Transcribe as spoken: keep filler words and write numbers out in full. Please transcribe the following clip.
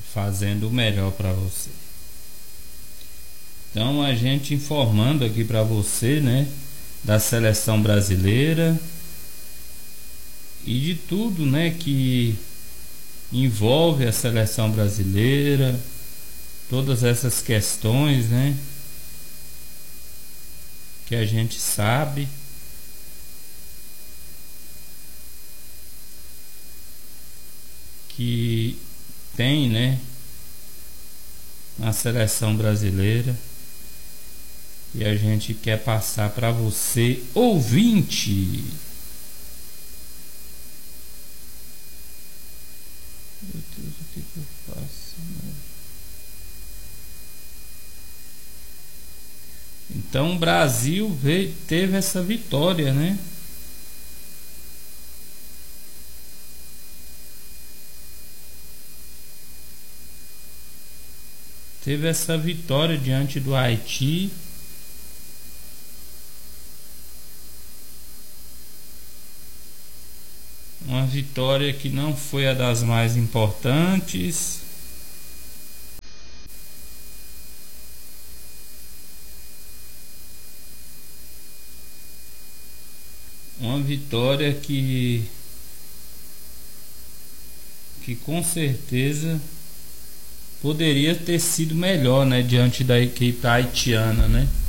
fazendo o melhor para você. Então a gente informando aqui para você, né, da seleção brasileira e de tudo, né, que envolve a seleção brasileira, todas essas questões, né, que a gente sabe. Que tem, né, na seleção brasileira, e a gente quer passar para você, ouvinte. Meu Deus, o que que eu faço, né? Então o Brasil veio, teve essa vitória, né? Teve essa vitória diante do Haiti. Uma vitória que não foi a das mais importantes. Uma vitória que que com certeza poderia ter sido melhor, né, diante da equipe haitiana, né?